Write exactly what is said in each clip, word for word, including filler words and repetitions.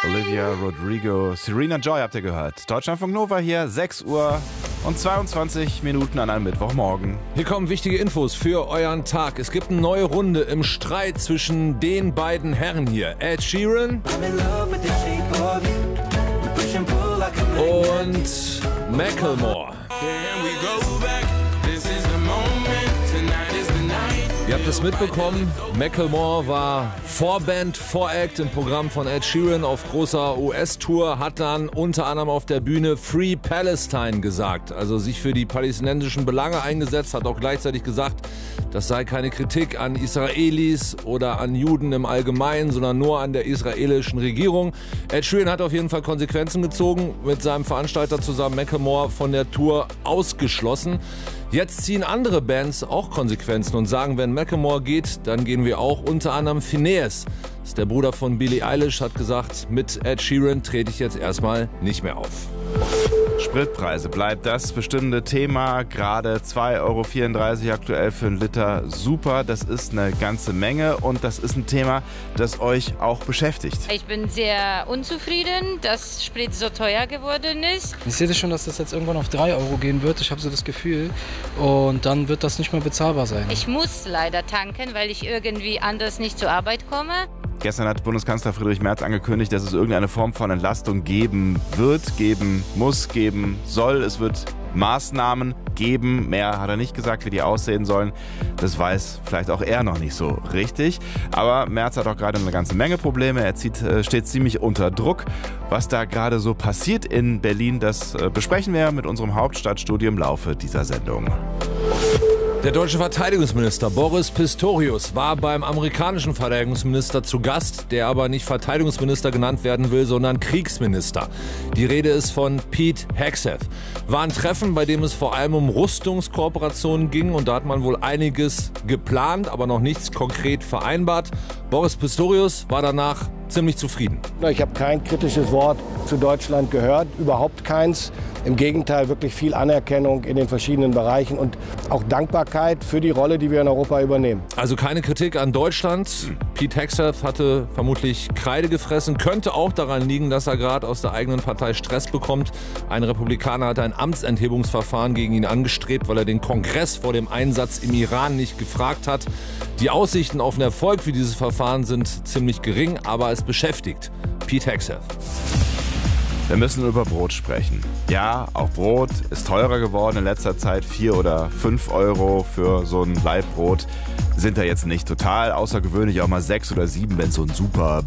Olivia Rodrigo, Serena Joy habt ihr gehört. Deutschlandfunk Nova hier, sechs Uhr und zweiundzwanzig Minuten an einem Mittwochmorgen. Hier kommen wichtige Infos für euren Tag. Es gibt eine neue Runde im Streit zwischen den beiden Herren hier. Ed Sheeran und Macklemore. Ihr habt es mitbekommen, Macklemore war Vorband, Voract im Programm von Ed Sheeran auf großer U S-Tour, hat dann unter anderem auf der Bühne Free Palestine gesagt, also sich für die palästinensischen Belange eingesetzt, hat auch gleichzeitig gesagt, das sei keine Kritik an Israelis oder an Juden im Allgemeinen, sondern nur an der israelischen Regierung. Ed Sheeran hat auf jeden Fall Konsequenzen gezogen, mit seinem Veranstalter zusammen Macklemore von der Tour ausgeschlossen. Jetzt ziehen andere Bands auch Konsequenzen und sagen, wenn Macklemore geht, dann gehen wir auch. Unter anderem Phineas, das ist der Bruder von Billie Eilish, hat gesagt, mit Ed Sheeran trete ich jetzt erstmal nicht mehr auf. Spritpreise bleibt das bestimmende Thema. Gerade zwei Euro vierunddreißig aktuell für einen Liter. Super, das ist eine ganze Menge und das ist ein Thema, das euch auch beschäftigt. Ich bin sehr unzufrieden, dass Sprit so teuer geworden ist. Ich sehe das schon, dass das jetzt irgendwann auf drei Euro gehen wird. Ich habe so das Gefühl. Und dann wird das nicht mehr bezahlbar sein. Ich muss leider tanken, weil ich irgendwie anders nicht zur Arbeit komme. Gestern hat Bundeskanzler Friedrich Merz angekündigt, dass es irgendeine Form von Entlastung geben wird, geben muss, geben soll. Es wird Maßnahmen geben. Mehr hat er nicht gesagt, wie die aussehen sollen. Das weiß vielleicht auch er noch nicht so richtig. Aber Merz hat auch gerade eine ganze Menge Probleme. Er zieht, steht ziemlich unter Druck. Was da gerade so passiert in Berlin, das besprechen wir mit unserem Hauptstadtstudio im Laufe dieser Sendung. Der deutsche Verteidigungsminister Boris Pistorius war beim amerikanischen Verteidigungsminister zu Gast, der aber nicht Verteidigungsminister genannt werden will, sondern Kriegsminister. Die Rede ist von Pete Hegseth. War ein Treffen, bei dem es vor allem um Rüstungskooperationen ging und da hat man wohl einiges geplant, aber noch nichts konkret vereinbart. Boris Pistorius war danach ziemlich zufrieden. Ich habe kein kritisches Wort zu Deutschland gehört, überhaupt keins. Im Gegenteil, wirklich viel Anerkennung in den verschiedenen Bereichen und auch Dankbarkeit für die Rolle, die wir in Europa übernehmen. Also keine Kritik an Deutschland. Pete Hegseth hatte vermutlich Kreide gefressen. Könnte auch daran liegen, dass er gerade aus der eigenen Partei Stress bekommt. Ein Republikaner hat ein Amtsenthebungsverfahren gegen ihn angestrebt, weil er den Kongress vor dem Einsatz im Iran nicht gefragt hat. Die Aussichten auf einen Erfolg für dieses Verfahren sind ziemlich gering, aber es beschäftigt Pete Hegseth. Wir müssen über Brot sprechen. Ja, auch Brot ist teurer geworden in letzter Zeit. Vier oder fünf Euro für so ein Laibbrot sind da jetzt nicht total außergewöhnlich. Auch mal sechs oder sieben, wenn so ein super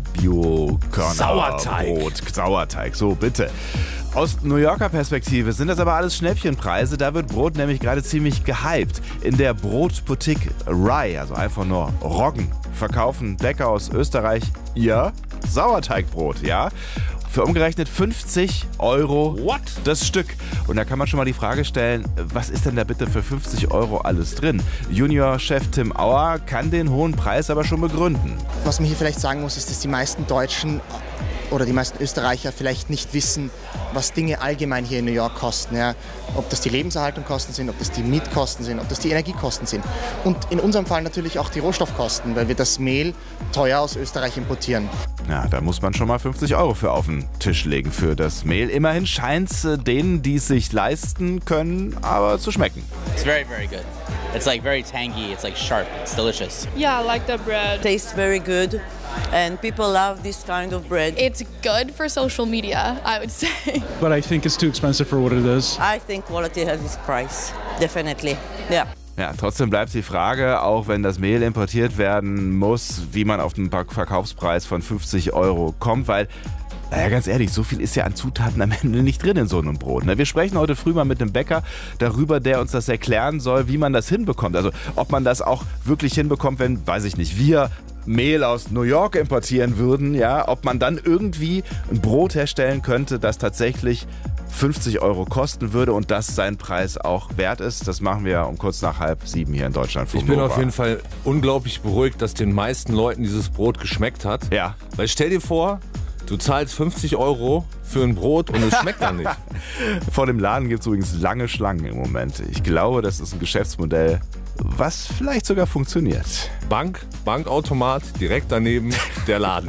Bio-Körner-Brot. Sauerteig, so bitte. Aus New Yorker Perspektive sind das aber alles Schnäppchenpreise. Da wird Brot nämlich gerade ziemlich gehypt. In der Brotboutique Rye, also einfach nur Roggen, verkaufen Bäcker aus Österreich ihr Sauerteigbrot, ja. Für umgerechnet fünfzig Euro What? das Stück. Und da kann man schon mal die Frage stellen, was ist denn da bitte für fünfzig Euro alles drin? Junior-Chef Tim Auer kann den hohen Preis aber schon begründen. Was man hier vielleicht sagen muss, ist, dass die meisten Deutschen oder die meisten Österreicher vielleicht nicht wissen, was Dinge allgemein hier in New York kosten. Ja? Ob das die Lebenserhaltungskosten sind, ob das die Mietkosten sind, ob das die Energiekosten sind. Und in unserem Fall natürlich auch die Rohstoffkosten, weil wir das Mehl teuer aus Österreich importieren. Ja, da muss man schon mal fünfzig Euro für auf den Tisch legen für das Mehl. Immerhin scheint es denen, die es sich leisten können, aber zu schmecken. It's very, very good. It's like very tangy, it's like sharp, it's delicious. Yeah, I like the bread. Tastes very good and people love this kind of bread. It's good for social media, I would say. But I think it's too expensive for what it is. I think quality has its price, definitely. Yeah. Ja, trotzdem bleibt die Frage, auch wenn das Mehl importiert werden muss, wie man auf den Verkaufspreis von fünfzig Euro kommt, weil, naja, ganz ehrlich, so viel ist ja an Zutaten am Ende nicht drin in so einem Brot. Ne? Wir sprechen heute früh mal mit einem Bäcker darüber, der uns das erklären soll, wie man das hinbekommt. Also ob man das auch wirklich hinbekommt, wenn, weiß ich nicht, wir Mehl aus New York importieren würden, ja, ob man dann irgendwie ein Brot herstellen könnte, das tatsächlich fünfzig Euro kosten würde und das sein Preis auch wert ist. Das machen wir um kurz nach halb sieben hier in Deutschland. Ich bin auf jeden Fall unglaublich beruhigt, dass den meisten Leuten dieses Brot geschmeckt hat. Ja. Weil stell dir vor, du zahlst fünfzig Euro für ein Brot und es schmeckt dann nicht. Vor dem Laden gibt es übrigens lange Schlangen im Moment. Ich glaube, das ist ein Geschäftsmodell, was vielleicht sogar funktioniert. Bank, Bankautomat, direkt daneben der Laden.